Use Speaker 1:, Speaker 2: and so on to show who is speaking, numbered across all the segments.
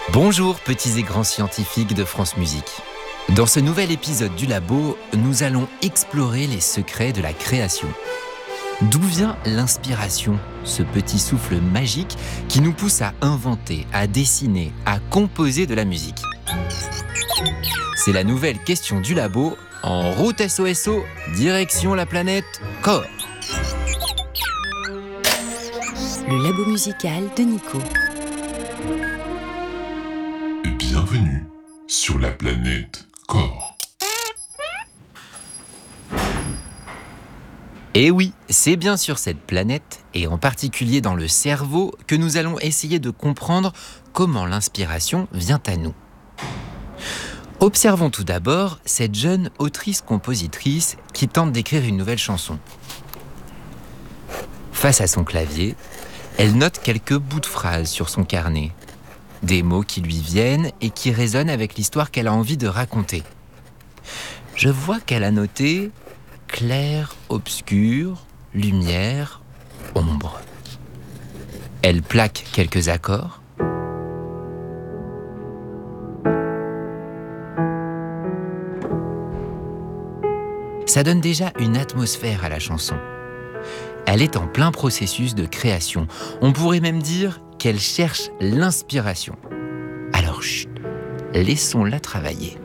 Speaker 1: Bonjour petits et grands scientifiques de France Musique. Dans ce nouvel épisode du Labo, nous allons explorer les secrets de la création. D'où vient l'inspiration, ce petit souffle magique qui nous pousse à inventer, à dessiner, à composer de la musique? C'est la nouvelle question du Labo, en route SOSO, direction la planète Corps.
Speaker 2: Le Labo musical de Nico.
Speaker 3: Bienvenue sur la planète Corps.
Speaker 1: Et oui, c'est bien sur cette planète, et en particulier dans le cerveau, que nous allons essayer de comprendre comment l'inspiration vient à nous. Observons tout d'abord cette jeune autrice-compositrice qui tente d'écrire une nouvelle chanson. Face à son clavier, elle note quelques bouts de phrases sur son carnet. Des mots qui lui viennent et qui résonnent avec l'histoire qu'elle a envie de raconter. Je vois qu'elle a noté clair, obscur, lumière, ombre. Elle plaque quelques accords. Ça donne déjà une atmosphère à la chanson. Elle est en plein processus de création. On pourrait même dire qu'elle cherche l'inspiration. Alors chut, laissons-la travailler.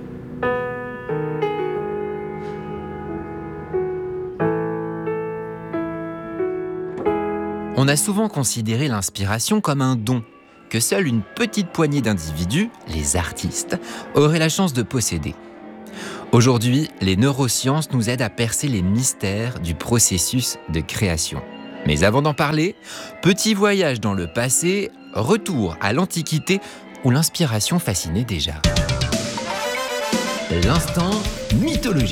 Speaker 1: On a souvent considéré l'inspiration comme un don, que seule une petite poignée d'individus, les artistes, auraient la chance de posséder. Aujourd'hui, les neurosciences nous aident à percer les mystères du processus de création. Mais avant d'en parler, petit voyage dans le passé, retour à l'Antiquité où l'inspiration fascinait déjà. L'instant mythologie.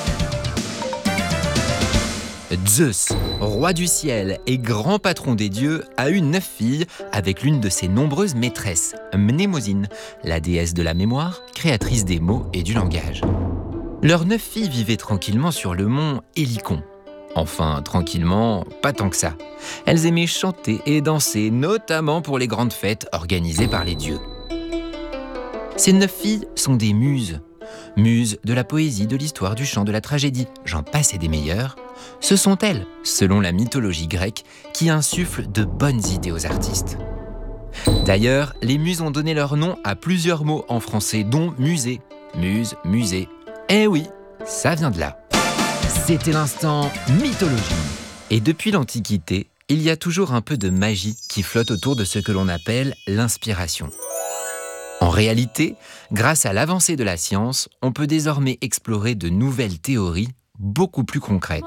Speaker 1: Zeus, roi du ciel et grand patron des dieux, a eu 9 filles avec l'une de ses nombreuses maîtresses, Mnémosyne, la déesse de la mémoire, créatrice des mots et du langage. Leurs 9 filles vivaient tranquillement sur le mont Hélicon. Enfin, tranquillement, pas tant que ça. Elles aimaient chanter et danser, notamment pour les grandes fêtes organisées par les dieux. Ces 9 filles sont des muses. Muses de la poésie, de l'histoire, du chant, de la tragédie, j'en passe et des meilleures. Ce sont elles, selon la mythologie grecque, qui insufflent de bonnes idées aux artistes. D'ailleurs, les muses ont donné leur nom à plusieurs mots en français, dont musée. Muse, musée. Eh oui, ça vient de là. C'était l'instant mythologie. Et depuis l'Antiquité, il y a toujours un peu de magie qui flotte autour de ce que l'on appelle l'inspiration. En réalité, grâce à l'avancée de la science, on peut désormais explorer de nouvelles théories beaucoup plus concrètes.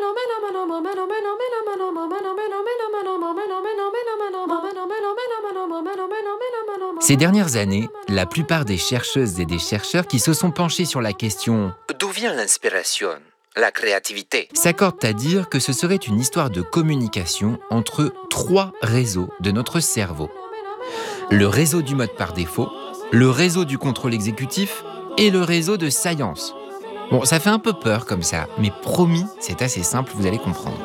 Speaker 1: Ces dernières années, la plupart des chercheuses et des chercheurs qui se sont penchés sur la question « D'où vient l'inspiration ? La créativité ?» s'accordent à dire que ce serait une histoire de communication entre 3 réseaux de notre cerveau. Le réseau du mode par défaut, le réseau du contrôle exécutif et le réseau de science. Bon, ça fait un peu peur comme ça, mais promis, c'est assez simple, vous allez comprendre.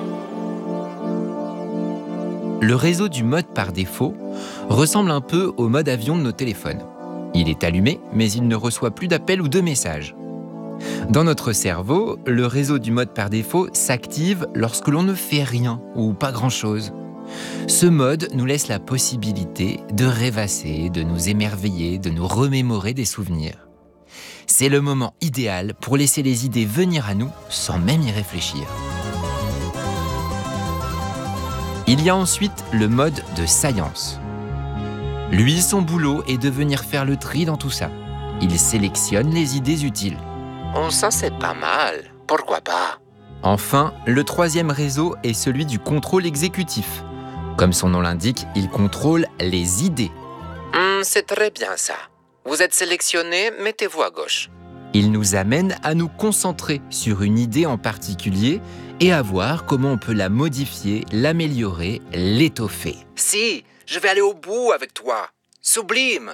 Speaker 1: Le réseau du mode par défaut ressemble un peu au mode avion de nos téléphones. Il est allumé, mais il ne reçoit plus d'appels ou de messages. Dans notre cerveau, le réseau du mode par défaut s'active lorsque l'on ne fait rien ou pas grand-chose. Ce mode nous laisse la possibilité de rêvasser, de nous émerveiller, de nous remémorer des souvenirs. C'est le moment idéal pour laisser les idées venir à nous sans même y réfléchir. Il y a ensuite le mode de science. Lui, son boulot est de venir faire le tri dans tout ça. Il sélectionne les idées utiles. Oh, ça c'est pas mal, pourquoi pas ? Enfin, le 3e réseau est celui du contrôle exécutif. Comme son nom l'indique, il contrôle les idées. C'est très bien ça. Vous êtes sélectionné, mettez-vous à gauche. Il nous amène à nous concentrer sur une idée en particulier et à voir comment on peut la modifier, l'améliorer, l'étoffer. Si, je vais aller au bout avec toi. Sublime!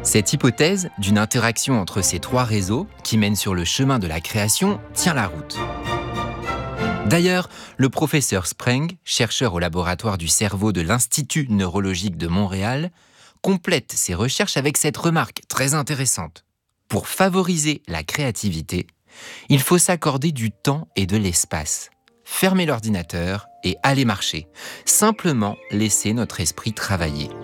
Speaker 1: Cette hypothèse d'une interaction entre ces 3 réseaux qui mènent sur le chemin de la création tient la route. D'ailleurs, le professeur Spreng, chercheur au laboratoire du cerveau de l'Institut neurologique de Montréal, complète ses recherches avec cette remarque très intéressante. Pour favoriser la créativité, il faut s'accorder du temps et de l'espace. Fermer l'ordinateur et aller marcher. Simplement laisser notre esprit travailler.